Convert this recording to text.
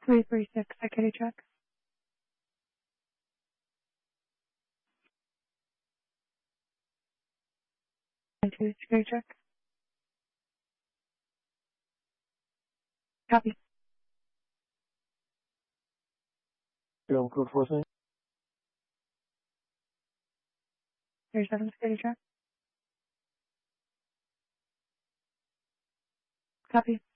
336, security check. 2, security check. Copy. Film code 14. 37, security check. Copy.